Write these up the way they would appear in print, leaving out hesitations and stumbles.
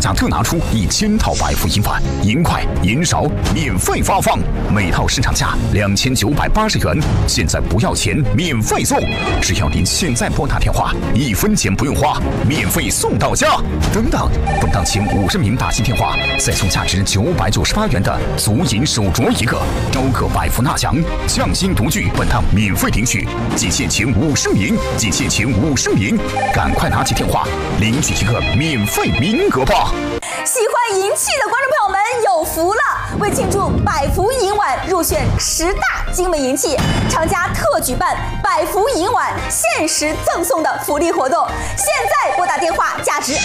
家特拿出1000套百福银碗，银块、银勺免费发放，每套市场价2980元，现在不要钱，免费送。只要您现在拨打电话，1分钱不用花，免费送到家。等等，本档前50名打进电话，再送价值998元的足银手镯一个，雕刻百福纳祥，匠心独具。本档免费领取，仅限前50名，仅限前50名，赶快拿起电话领取一个免费名额吧！ 喜欢银器的观众朋友们有福了！为庆祝百福银碗入选10大精美银器，厂家特举办百福银碗限时赠送的福利活动。现在拨打电话，价值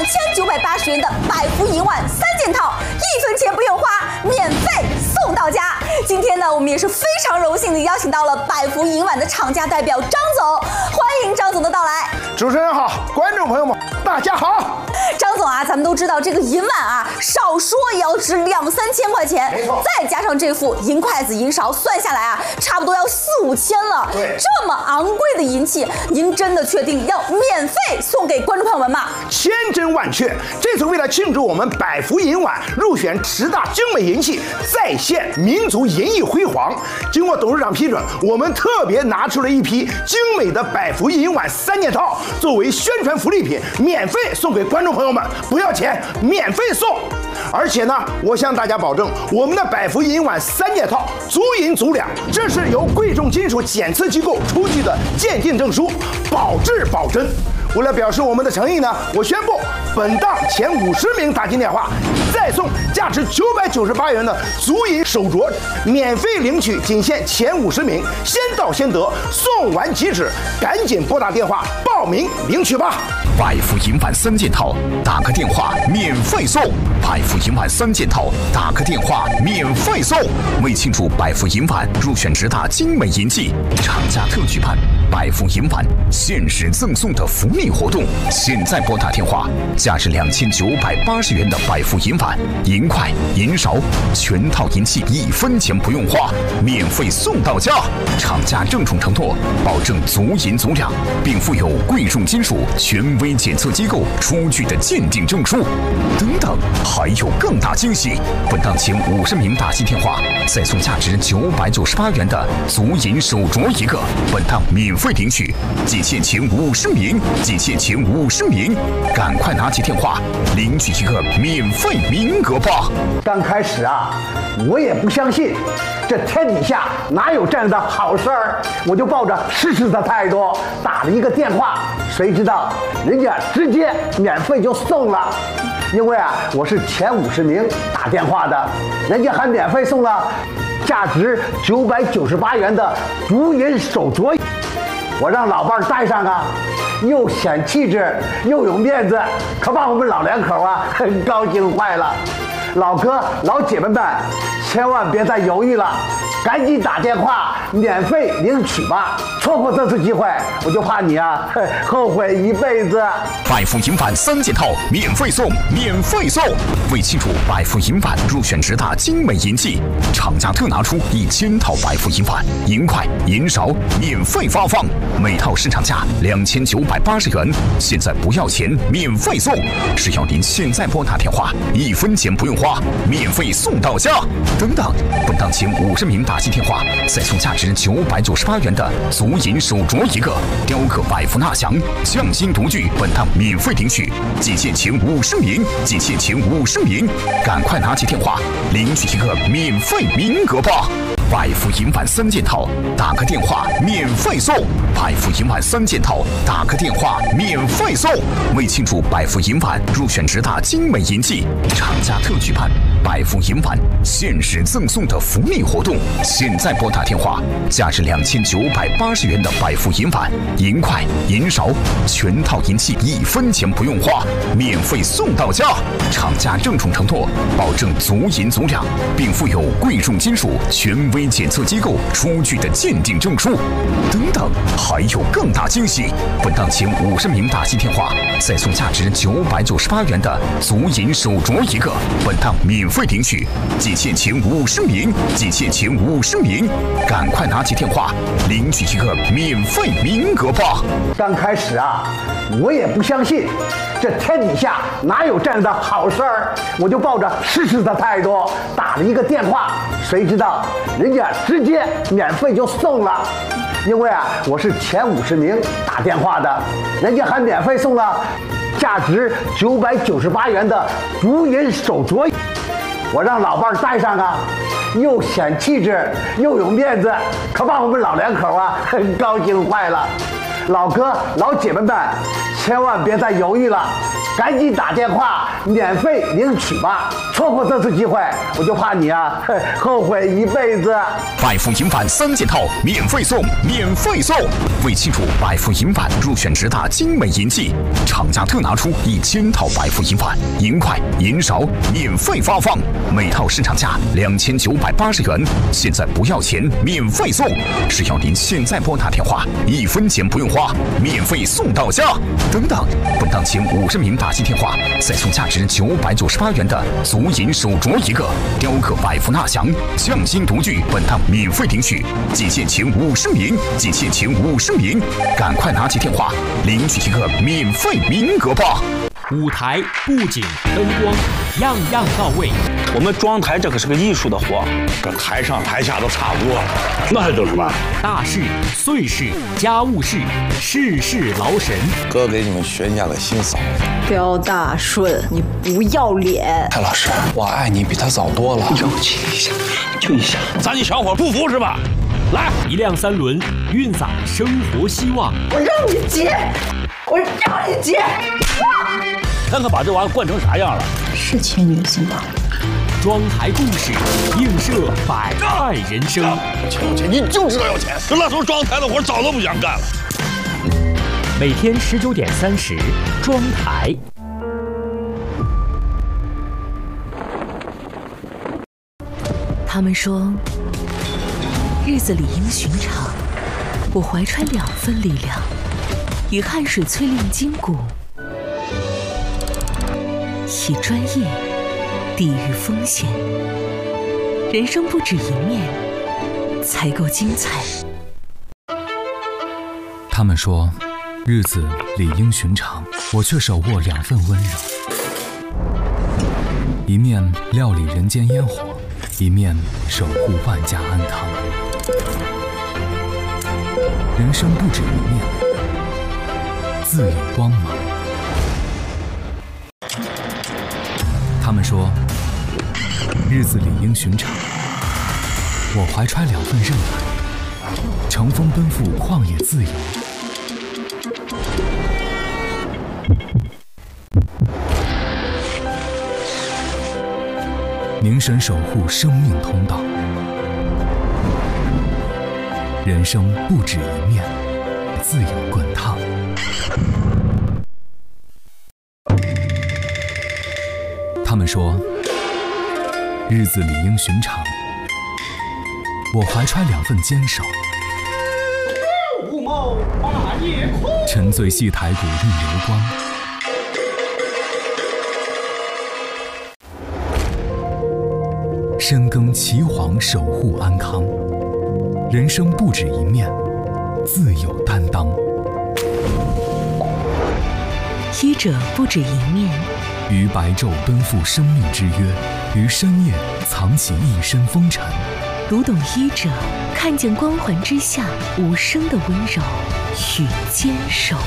2980元的百福银碗3件套，1分钱不用花，免费送到家。今天呢，我们也是非常荣幸的邀请到了百福银碗的厂家代表张总，欢迎张总的到来。 主持人好，观众朋友们大家好。 张总啊，咱们都知道这个银碗啊，少说也要值2、3千块钱，再加上这副银筷子、银勺，算下来啊，差不多要4、5千了。 对， 这么昂贵的银器，您真的确定要免费送给观众朋友们吗？ 千真万确，这次为了庆祝我们百福银碗入选10大精美银器，再现民族银艺辉煌，经过董事长批准，我们特别拿出了一批精美的百福银碗3件套，作为宣传福利品，免费送给观众朋友们，不要钱，免费送。而且呢，我向大家保证，我们的百福银碗3件套足银足两，这是由贵重金属检测机构出具的鉴定证书，保质保真。为了表示我们的诚意呢，我宣布本档前50名打进电话，再送价值998元的足银手镯，免费领取，仅限前50名，先到先得，送完即止，赶紧拨打电话报名领取吧。 百福银碗3件套，打个电话免费送。百福银碗3件套，打个电话免费送。为庆祝百福银碗入选10大精美银器，厂家特举办百福银碗限时赠送的福利活动。现在拨打电话，价值2980元的百福银碗、银块、银勺，全套银器1分钱不用花，免费送到家。厂家郑重承诺，保证足银足两，并附有贵重金属权威检测机构出具的鉴定证书。等等，还有更大惊喜！本档前50名打进电话，再送价值998元的足银手镯一个，本档免费领取，仅限前50名，仅限前50名，赶快拿起电话领取一个免费名额吧！ 刚开始啊，我也不相信，这天底下哪有这样的好事儿，我就抱着试试的态度打了一个电话，谁知道人家直接免费就送了。因为啊，我是前50名打电话的，人家还免费送了价值998元的足银手镯，我让老伴儿戴上啊，又显气质又有面子，可把我们老两口啊高兴坏了。老哥老姐妹们，千万别再犹豫了，赶紧打电话免费领取吧！错过这次机会，我就怕你啊后悔一辈子。 百福银碗3件套免费送，免费送！为庆祝百福银碗入选10大精美银器，厂家特拿出1000套百福银碗、银块、银勺免费发放，每套市场价2980元，现在不要钱，免费送。只要您现在拨打电话，1分钱不用花，免费送到家。等等，本档前50名打进电话，再送价值998元的足银手镯一个，雕刻百福纳祥，匠心独具。本档免费领取，仅限前50名，仅限前50名，赶快拿起电话领取一个免费名额吧！百福银碗3件套，打个电话免费送。百福银碗3件套，打个电话免费送。为庆祝百福银碗入选10大精美银器，厂家特举办百福银碗限时赠送的福利活动。现在拨打电话，价值2980元的百福银碗、银块、银勺，全套银器1分钱不用花，免费送到家。厂家郑重承诺，保证足银足两，并附有贵重金属权威检测机构出具的鉴定证书。等等，还有更大惊喜！本档前50名打进电话，再送价值998元的足银手镯一个，本档免费领取，仅限前50名，仅限前50名，赶快拿起电话领取一个免费名额吧！ 刚开始啊， 我也不相信，这天底下哪有这样的好事儿？我就抱着试试的态度打了一个电话，谁知道人家直接免费就送了。因为啊，我是前50名打电话的，人家还免费送了价值998元的竹银手镯，我让老伴儿戴上啊，又显气质又有面子，可把我们老两口啊高兴坏了。老哥老姐们们，千万别再犹豫了，赶紧打电话免费领取吧！错过这次机会，我就怕你啊后悔一辈子。 百富银晚3件套免费送，免费送！为庆祝百富银晚入选10大精美银器，厂家特拿出1000套百富银晚，银块、银勺免费发放，每套市场价2980元，现在不要钱，免费送！只要您现在拨打电话，1分钱不用花，免费送到家。等等，本档前50名打进电话，再送价值998元的足银手镯1个，雕刻百富纳祥匠心独具，本档免费领取，仅限前50名，仅限前50名，赶快拿起电话领取一个免费名额吧！ 舞台、布景、灯光，样样到位。 我们装台这可是个艺术的活， 这台上台下都差不多，那还等什么？ 大事、碎事、家务事，事事劳神。 哥给你们悬下了新嫂， 刁大顺，你不要脸！ 蔡老师，我爱你比他早多了。 有气一下，就一下，咱你小伙不服是吧？来， 一辆3轮，运载生活希望。 我让你接，我让你接！ 看看把这玩意惯成啥样了？ 是签约金吗？ 装台故事，映射百态人生。 有钱你就知道有钱，这那时候装台的活早都不想干了。 每天19点30，装台。 他们说，日子理应寻常，我怀揣2份力量，以汗水淬炼筋骨，以专业抵御风险。人生不止一面，才够精彩。 他们说，日子理应寻常，我却手握2份温柔，一面料理人间烟火，一面守护万家安康。人生不止一面，自有光芒。他们说，日子理应寻常，我怀揣2份热爱，乘风奔赴旷野自由。凝神守护生命通道。人生不止一面，自有滚烫。他们说，日子理应寻常，我怀揣2份坚守。沉醉戏台古韵流光。深耕岐黄，守护安康。人生不止一面，自有担当。 医者不止一面， 于白昼奔赴生命之约，于深夜藏起一身风尘。 读懂医者，看见光环之下无声的温柔与坚守。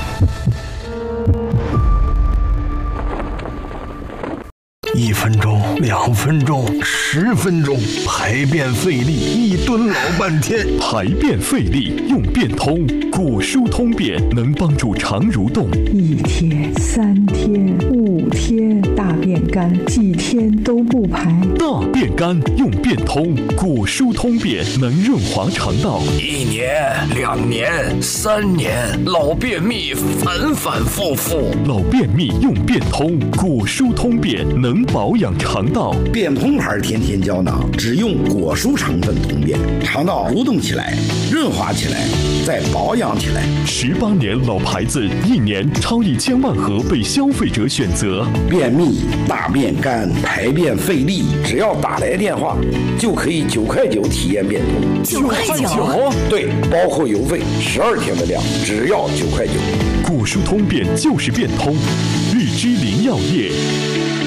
1分钟、2分钟、10分钟，排便费力，1蹲老半天。 排便费力用便通，果蔬通便能帮助肠蠕动。 1天、3天、5天，大便干，几天都不排。 大便干用便通，果蔬通便能润滑肠道。 1年、2年、3年，老便秘反反复复。 老便秘用便通，果蔬通便能能保养肠道。 变通牌天天胶囊只用果蔬成分通便，肠道蠕动起来，润滑起来，再保养起来。 18年老牌子，1年超1000万盒被消费者选择。 便秘、大便干、排便费力，只要打来电话就可以9块9体验变通。 9块9？ 对，包括邮费，12天的量只要9块9。 果蔬通便就是变通，日之林药业。